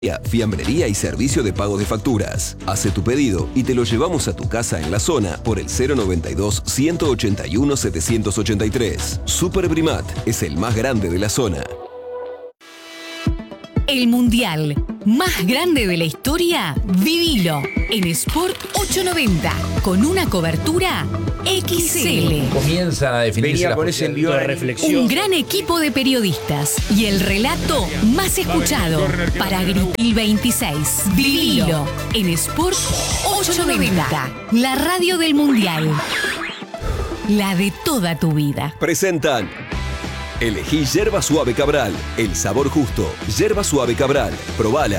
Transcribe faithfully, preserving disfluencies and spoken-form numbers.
Fiambrería y servicio de pago de facturas. Hace tu pedido y te lo llevamos a tu casa en la zona por el cero noventa y dos, ciento ochenta y uno, setecientos ochenta y tres. Super Primat es el más grande de la zona. El mundial más grande de la historia, vivilo en Sport ochocientos noventa con una cobertura X L. Comienza a definirse la con ese envío de reflexión. Un gran equipo de periodistas y el relato más escuchado para Gritil veintiséis. Vivilo en Sport ochocientos noventa, la radio del mundial. La de toda tu vida. Presentan. Elegí Yerba Suave Cabral, el sabor justo. Yerba Suave Cabral, probala.